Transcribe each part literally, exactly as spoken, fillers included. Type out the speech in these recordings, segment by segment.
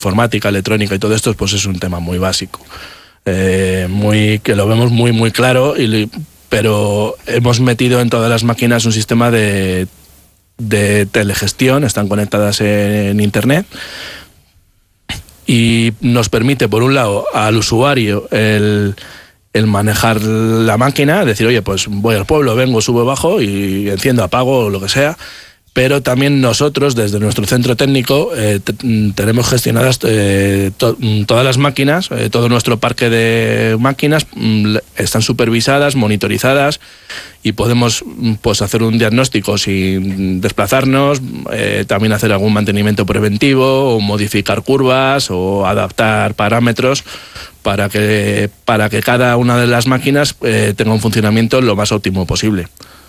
informática, electrónica y todo esto, pues es un tema muy básico, eh, muy que lo vemos muy muy claro, y, pero hemos metido en todas las máquinas un sistema de, de telegestión, están conectadas en, en internet, y nos permite, por un lado, al usuario el, el manejar la máquina, decir, oye, pues voy al pueblo, vengo, subo, bajo y enciendo, apago, o lo que sea. Pero también nosotros, desde nuestro centro técnico, eh, tenemos gestionadas eh, to todas las máquinas, eh, todo nuestro parque de máquinas mm, están supervisadas, monitorizadas, y podemos pues hacer un diagnóstico sin desplazarnos, eh, también hacer algún mantenimiento preventivo, o modificar curvas, o adaptar parámetros para que, para que cada una de las máquinas eh, tenga un funcionamiento lo más óptimo posible.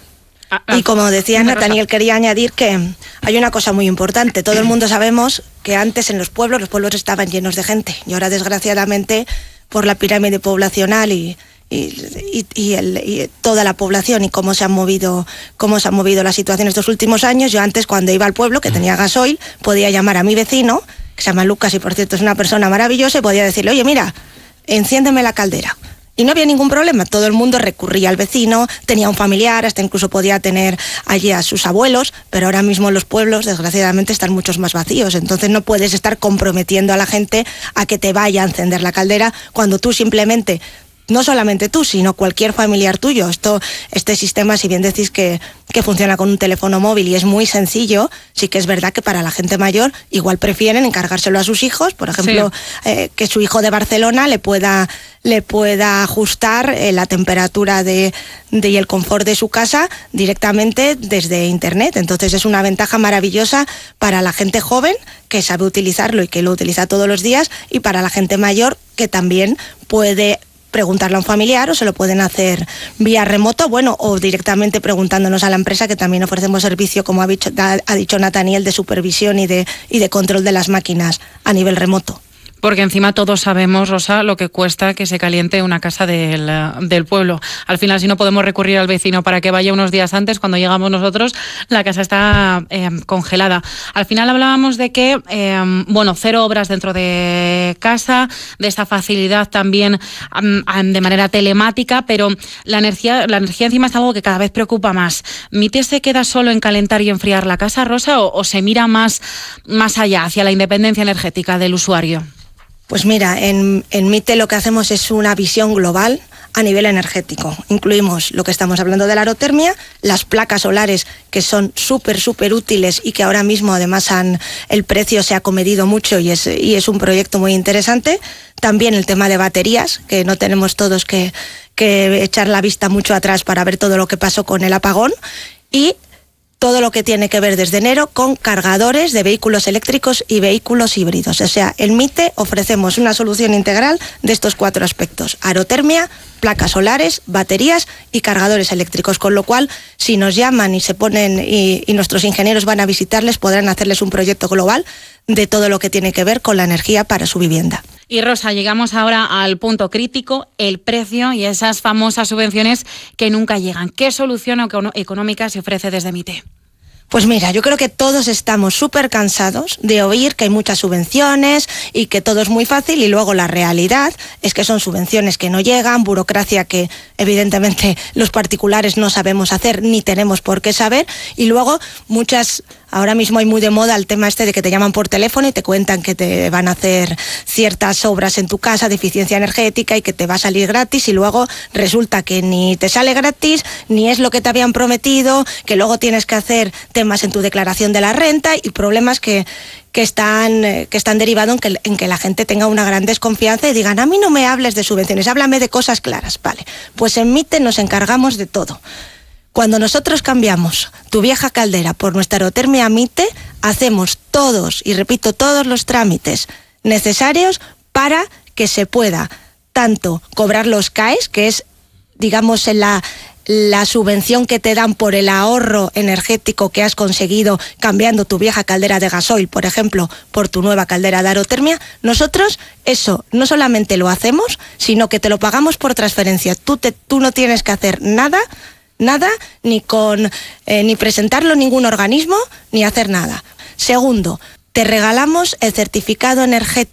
Y como decía Nathaniel, quería añadir que hay una cosa muy importante. Todo el mundo sabemos que antes en los pueblos, los pueblos estaban llenos de gente, y ahora desgraciadamente por la pirámide poblacional y, y, y, y, el, y toda la población y cómo se han movido, cómo se han movido la situación estos últimos años. Yo antes, cuando iba al pueblo, que tenía gasoil, podía llamar a mi vecino, que se llama Lucas y por cierto es una persona maravillosa, y podía decirle, oye, mira, enciéndeme la caldera. Y no había ningún problema, todo el mundo recurría al vecino, tenía un familiar, hasta incluso podía tener allí a sus abuelos, pero ahora mismo los pueblos, desgraciadamente, están muchos más vacíos. Entonces no puedes estar comprometiendo a la gente a que te vaya a encender la caldera cuando tú simplemente, no solamente tú, sino cualquier familiar tuyo. Esto, este sistema, si bien decís que, que funciona con un teléfono móvil y es muy sencillo, sí que es verdad que para la gente mayor igual prefieren encargárselo a sus hijos, por ejemplo, sí. eh, que su hijo de Barcelona le pueda... le pueda ajustar eh, la temperatura de, de, y el confort de su casa directamente desde internet. Entonces es una ventaja maravillosa para la gente joven que sabe utilizarlo y que lo utiliza todos los días, y para la gente mayor que también puede preguntarle a un familiar, o se lo pueden hacer vía remoto, bueno, o directamente preguntándonos a la empresa, que también ofrecemos servicio, como ha dicho, ha dicho Nathaniel, de supervisión y de, y de control de las máquinas a nivel remoto. Porque encima todos sabemos, Rosa, lo que cuesta que se caliente una casa del, del pueblo. Al final, si no podemos recurrir al vecino para que vaya unos días antes, cuando llegamos nosotros, la casa está eh, congelada. Al final hablábamos de que, eh, bueno, cero obras dentro de casa, de esta facilidad también um, de manera telemática, pero la energía, la energía encima es algo que cada vez preocupa más. ¿Mite se queda solo en calentar y enfriar la casa, Rosa, o, o se mira más, más allá, hacia la independencia energética del usuario? Pues mira, en, en Mite lo que hacemos es una visión global a nivel energético. Incluimos lo que estamos hablando de la aerotermia, las placas solares, que son súper, súper útiles y que ahora mismo además han, el precio se ha comedido mucho y es, y es un proyecto muy interesante. También el tema de baterías, que no tenemos todos que, que echar la vista mucho atrás para ver todo lo que pasó con el apagón. Y todo lo que tiene que ver desde enero con cargadores de vehículos eléctricos y vehículos híbridos. O sea, en Mite ofrecemos una solución integral de estos cuatro aspectos: aerotermia, placas solares, baterías y cargadores eléctricos, con lo cual, si nos llaman y se ponen y, y nuestros ingenieros van a visitarles, podrán hacerles un proyecto global de todo lo que tiene que ver con la energía para su vivienda. Y Rosa, llegamos ahora al punto crítico, el precio y esas famosas subvenciones que nunca llegan. ¿Qué solución económica se ofrece desde Mite? Pues mira, yo creo que todos estamos súper cansados de oír que hay muchas subvenciones y que todo es muy fácil, y luego la realidad es que son subvenciones que no llegan, burocracia que evidentemente los particulares no sabemos hacer ni tenemos por qué saber, y luego muchas... Ahora mismo hay muy de moda el tema este de que te llaman por teléfono y te cuentan que te van a hacer ciertas obras en tu casa de eficiencia energética y que te va a salir gratis, y luego resulta que ni te sale gratis, ni es lo que te habían prometido, que luego tienes que hacer temas en tu declaración de la renta y problemas que, que están, que están derivados en que, en que la gente tenga una gran desconfianza y digan, a mí no me hables de subvenciones, háblame de cosas claras. Vale, pues en Mite nos encargamos de todo. Cuando nosotros cambiamos tu vieja caldera por nuestra aerotermia Mite, hacemos todos, y repito, todos los trámites necesarios para que se pueda tanto cobrar los C A E S, que es, digamos, la, la subvención que te dan por el ahorro energético que has conseguido cambiando tu vieja caldera de gasoil, por ejemplo, por tu nueva caldera de aerotermia. Nosotros eso no solamente lo hacemos, sino que te lo pagamos por transferencia. Tú, te, tú no tienes que hacer nada, nada, ni con eh, ni presentarlo en ningún organismo, ni hacer nada. Segundo, te regalamos el certificado energético